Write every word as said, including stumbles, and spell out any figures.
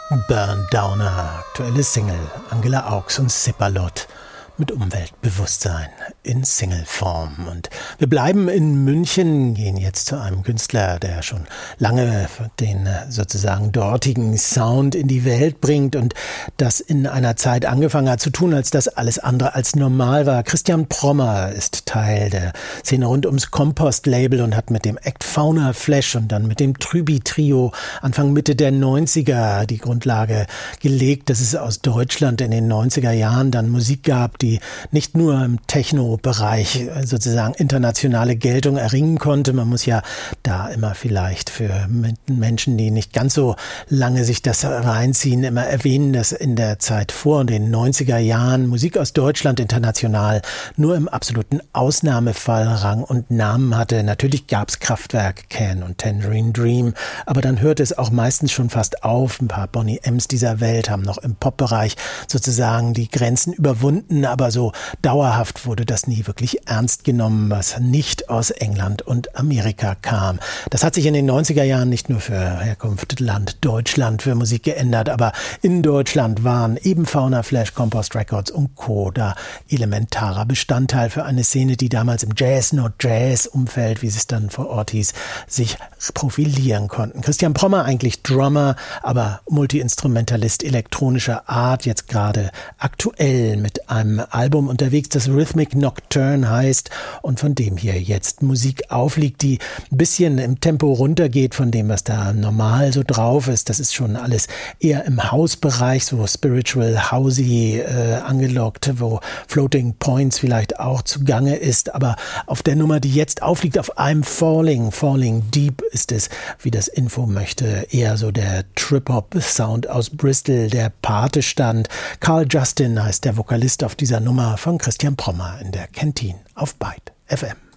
Burn Downer, aktuelle Single, Angela Augs und Sipperlot mit Umweltbewusstsein in Singleform. Und wir bleiben in München, gehen jetzt zu einem Künstler, der schon lange den sozusagen dortigen Sound in die Welt bringt und das in einer Zeit angefangen hat zu tun, als das alles andere als normal war. Christian Prommer ist Teil der Szene rund ums Kompost-Label und hat mit dem Act Fauna Flash und dann mit dem Trüby-Trio Anfang Mitte der neunziger die Grundlage gelegt, dass es aus Deutschland in den neunziger Jahren dann Musik gab, die nicht nur im Techno-Bereich sozusagen internationale Geltung erringen konnte. Man muss ja da immer vielleicht für Menschen, die nicht ganz so lange sich das reinziehen, immer erwähnen, dass in der Zeit vor den neunziger Jahren Musik aus Deutschland international nur im absoluten Ausnahmefall Rang und Namen hatte. Natürlich gab es Kraftwerk, Can und Tangerine Dream, aber dann hörte es auch meistens schon fast auf. Ein paar Boney M's dieser Welt haben noch im Pop-Bereich sozusagen die Grenzen überwunden, aber so dauerhaft wurde das nie wirklich ernst genommen, was nicht aus England und Amerika kam. Das hat sich in den neunziger Jahren nicht nur für Herkunft Land Deutschland für Musik geändert, aber in Deutschland waren eben Fauna Flash, Compost Records und Co. da elementarer Bestandteil für eine Szene, die damals im Jazz-Not-Jazz-Umfeld, wie es dann vor Ort hieß, sich profilieren konnten. Christian Prommer, eigentlich Drummer, aber Multi-Instrumentalist elektronischer Art, jetzt gerade aktuell mit einem Album unterwegs, das Rhythmic Nocturne heißt und von dem hier jetzt Musik aufliegt, die ein bisschen im Tempo runtergeht von dem, was da normal so drauf ist. Das ist schon alles eher im House-Bereich, so spiritual, housey äh, angelockt, wo Floating Points vielleicht auch zugange ist, aber auf der Nummer, die jetzt aufliegt, auf einem Falling, Falling Deep ist es, wie das Info möchte, eher so der Trip-Hop-Sound aus Bristol, der Pate stand. Carl Justin heißt der Vokalist auf dieser Nummer von Christian Prommer in der Canteen auf Byte F M.